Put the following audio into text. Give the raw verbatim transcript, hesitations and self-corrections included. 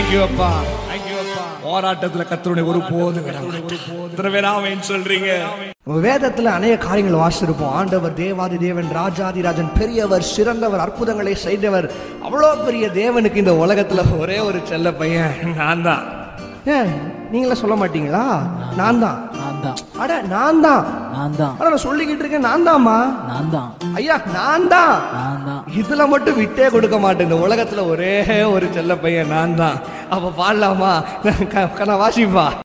Thank you அப்பா, thank you அப்பா. போராட்டத்துல கர்த்தருடைய ஒரு போதும் விடாமன்னு சொல்றீங்க. வேதத்துல அநேக காரியங்கள் வாசிச்சிருப்போம். ஆண்டவர் தேவாதி தேவன், ராஜாதி ராஜன், பெரியவர், சிறந்தவர், அற்புதங்களை செய்தவர். அவ்வளோ பெரிய தேவனுக்கு இந்த உலகத்துல ஒரே ஒரு செல்ல பையன் நான் தான். ஏன் நீங்களே சொல்ல மாட்டீங்களா? நான் தான், நான் தான், அட நான் தான், நான் தான், அட நான் சொல்லிக்கிட்டு இருக்கேன் நான் தான்மா, நான் தான், ஐயா நான் தான், நான் தான். இதுல மட்டும் விட்டே கொடுக்க மாட்டேன். இந்த உலகத்துல ஒரே ஒரு செல்ல பையன் நான் தான். அப்ப பாடலாமா? வாசிப்பா.